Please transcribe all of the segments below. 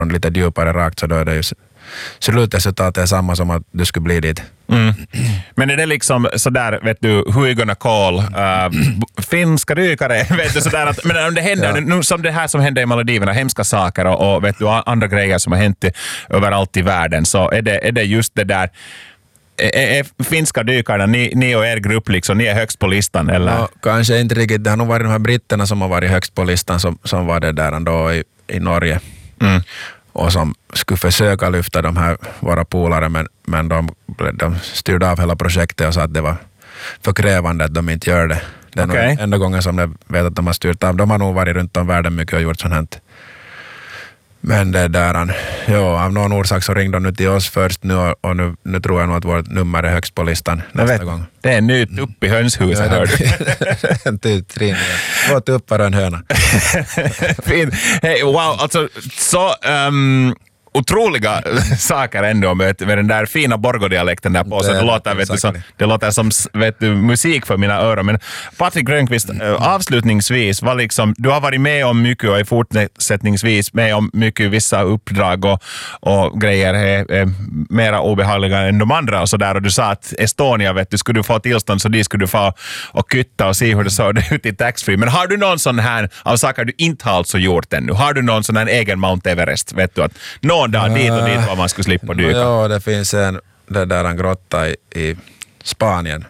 lite djupare rakt så då är det ju slutresultatet är samma som att du skulle bli dit. Men är det liksom sådär, vet du, who you gonna call finska rykare, vet du, sådär att, men om det händer, nu, som det här som händer i Maldiverna, hemska saker och vet du, andra grejer som har hänt överallt i världen, så är det just det där, är finska dykarna, ni och er grupp liksom, ni är högst på listan, eller? Ja, kanske inte riktigt, det har nog varit de här britterna som har varit högst på listan som var det där ändå i Norge. Och som skulle försöka lyfta de här våra polare, men de styrde av hela projektet och sa att det var för krävande att de inte gör det. Det är nog enda gången som de vet att de har styrt av. De har nog varit runt om världen mycket och gjort sånt här. Men det där, av någon orsak så ringde de nu till oss först nu och nu tror jag nog att vårt nummer är högst på listan nästa gång. Det är en ny tupp i hönshuset, hör du. En tupp, två tuppar och en höna. Fint. Hej, wow, alltså så otroliga saker ändå med den där fina borgodialekten där på. Så det låter, vet du, det låter som, vet du, musik för mina öron. Men Patrik Grönqvist, avslutningsvis, var liksom, du har varit med om mycket och är fortsättningsvis med om mycket, vissa uppdrag och grejer är mera obehagliga än de andra och sådär. Och du sa att Estonia, vet du, skulle du få tillstånd så de skulle du få och kytta och se hur det såg ut i taxfree. Men har du någon sån här av saker du inte har alltså gjort ännu? Har du någon sån här egen Mount Everest, vet du, att dag dit och dit var man skulle slippa dyka? Ja, det finns en grotta i Spanien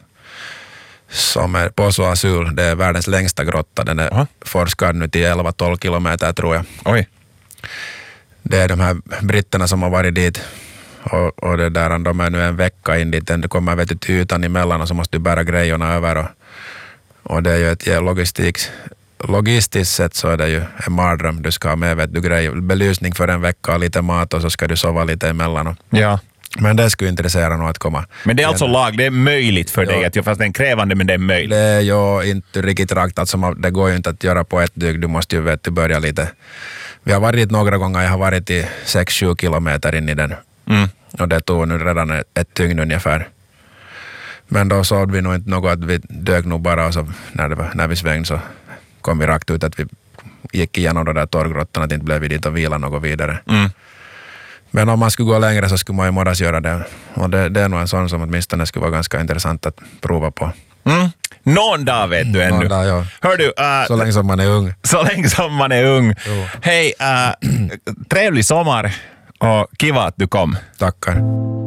som är Pozo Azul. Det är världens längsta grotta. Den är forskad nu till 11-12 kilometer, tror jag. Oj. Det är de här britterna som har varit dit och det där, de är nu en vecka in dit. Du kommer, vet du, till ytan emellan och så måste du bära grejerna över och det är ju ett logistiskt sett så är det ju en mardröm. Du ska ha med, vet du, belysning för en vecka och lite mat och så ska du sova lite emellan. Ja. Men det skulle intressera nog att komma. Men det är alltså det är möjligt för dig, att fast det är krävande, men det är möjligt. Det är ju inte riktigt rakt, alltså det går ju inte att göra på ett dygn. Du måste ju, vet du, börja lite. Vi har varit några gånger, jag har varit i 6-7 kilometer in i den. Och det tog nu redan ett dygn ungefär. Men då såg vi nog inte något, att vi dög nog bara och så när vi svängde så kom vi rakt ut att vi gick igenom de där torrgrottorna, att inte blev vi dit och vila något vidare. Men om man skulle gå längre så skulle man ju mådas göra det. Och det är nog en sån som åtminstone skulle vara ganska intressant att prova på. Någon dag vet du ännu. Någon dag, ja. Hör du, så länge som man är ung. Så länge som man är ung. Hej, trevlig sommar och kiva att du kom. Tackar.